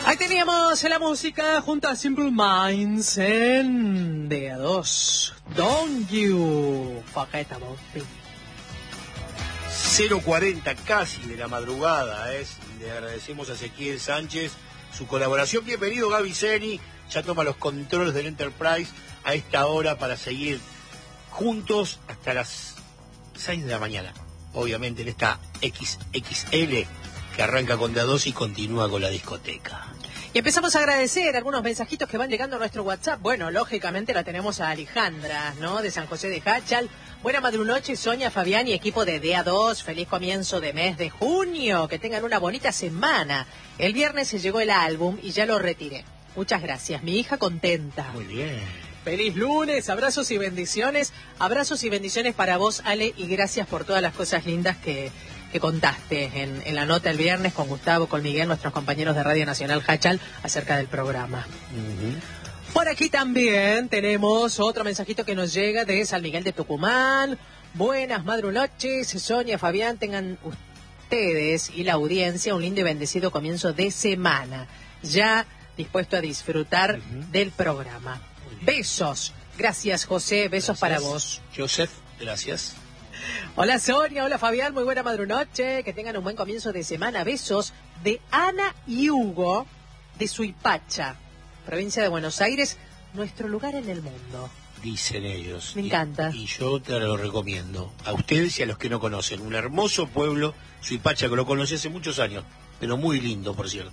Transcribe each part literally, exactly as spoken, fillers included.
Ahí teníamos la música junto a Simple Minds en D A dos. Don't you forget about me. cero cuarenta casi de la madrugada, es. Le agradecemos a Ezequiel Sánchez su colaboración. Bienvenido Gaby Zeni, ya toma los controles del Enterprise a esta hora para seguir juntos hasta las seis de la mañana. Obviamente en esta equis equis ele que arranca con D A dos y continúa con la discoteca. Y empezamos a agradecer algunos mensajitos que van llegando a nuestro WhatsApp. Bueno, lógicamente la tenemos a Alejandra, ¿no? De San José de Hachal. Buena madrunoche, Sonia, Fabián y equipo de D A dos. Feliz comienzo de mes de junio. Que tengan una bonita semana. El viernes se llegó el álbum y ya lo retiré. Muchas gracias. Mi hija contenta. Muy bien. Feliz lunes, abrazos y bendiciones. Abrazos y bendiciones para vos, Ale, y gracias por todas las cosas lindas que... que contaste en, en la nota el viernes con Gustavo, con Miguel, nuestros compañeros de Radio Nacional Hachal, acerca del programa. Uh-huh. Por aquí también tenemos otro mensajito que nos llega de San Miguel de Tucumán. Buenas madrunoches, Sonia, Fabián, tengan ustedes y la audiencia un lindo y bendecido comienzo de semana. Ya dispuesto a disfrutar uh-huh. del programa. Besos. Gracias, José. Besos gracias. Para vos. Joseph, gracias. Hola Sonia, hola Fabián, muy buena madrunoche, que tengan un buen comienzo de semana. Besos de Ana y Hugo de Suipacha, provincia de Buenos Aires, nuestro lugar en el mundo. Dicen ellos. Me encanta. Y, y yo te lo recomiendo, a ustedes y a los que no conocen. Un hermoso pueblo, Suipacha, que lo conocí hace muchos años, pero muy lindo, por cierto.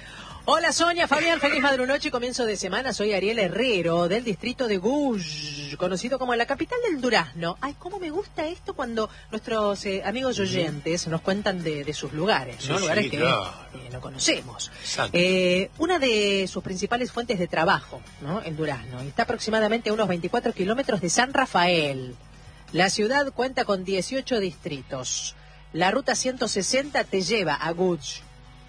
Hola Sonia, Fabián, feliz madrunoche y comienzo de semana. Soy Ariel Herrero, del distrito de Gush, conocido como la capital del Durazno. Ay, cómo me gusta esto cuando nuestros eh, amigos oyentes nos cuentan de, de sus lugares, ¿no? Sí, lugares sí, que claro. eh, no conocemos. Eh, una de sus principales fuentes de trabajo, ¿no? El Durazno. Está aproximadamente a unos veinticuatro kilómetros de San Rafael. La ciudad cuenta con dieciocho distritos. La ruta ciento sesenta te lleva a Gush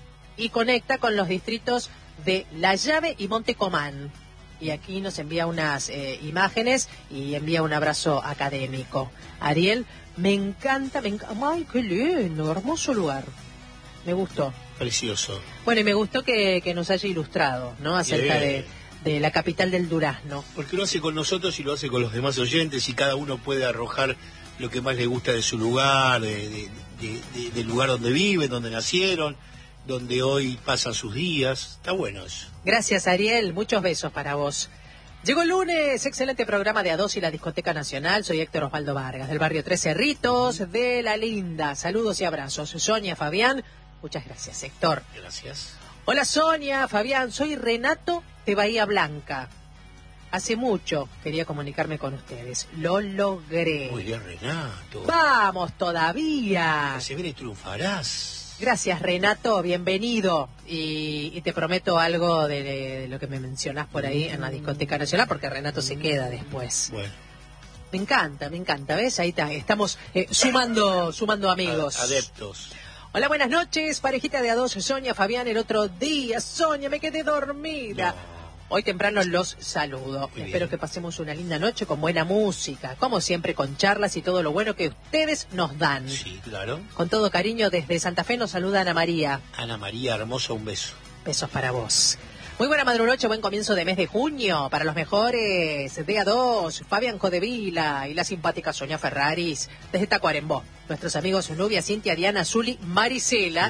y conecta con los distritos de La Llave y Montecomán. Y aquí nos envía unas eh, imágenes y envía un abrazo académico. Ariel, me encanta, me encanta. ¡Ay, qué lindo! Hermoso lugar. Me gustó. Precioso. Bueno, y me gustó que, que nos haya ilustrado, ¿no? Acerca de, de la capital del Durazno. Porque lo hace con nosotros y lo hace con los demás oyentes y cada uno puede arrojar lo que más le gusta de su lugar, de, de, de, de, del lugar donde viven, donde nacieron, donde hoy pasan sus días. Está bueno eso. Gracias, Ariel. Muchos besos para vos. Llegó el lunes, excelente programa de A dos y la Discoteca Nacional. Soy Héctor Osvaldo Vargas, del barrio Tres Cerritos, uh-huh. de La Linda. Saludos y abrazos. Sonia, Fabián. Muchas gracias, Héctor. Gracias. Hola, Sonia, Fabián. Soy Renato de Bahía Blanca. Hace mucho quería comunicarme con ustedes. Lo logré. Muy bien, Renato. ¡Vamos todavía! Se viene y triunfarás. Gracias, Renato, bienvenido. Y, y te prometo algo de, de lo que me mencionás por ahí en la Discoteca Nacional, porque Renato se queda después. Bueno. Me encanta, me encanta, ¿ves? Ahí está, estamos eh, sumando sumando amigos. Adeptos. Hola, buenas noches, parejita de A dos, Sonia, Fabián, el otro día. Sonia, me quedé dormida. No. Hoy temprano los saludo. Muy Espero bien. Que pasemos una linda noche con buena música, como siempre con charlas y todo lo bueno que ustedes nos dan. Sí, claro. Con todo cariño desde Santa Fe nos saluda Ana María. Ana María, hermosa, un beso. Besos para vos. Muy buena madrunoche, buen comienzo de mes de junio. Para los mejores, D A dos, Fabián Codevila y la simpática Sonia Ferraris desde Tacuarembó. Nuestros amigos Nubia, Cintia, Diana, Zuli, Marisela.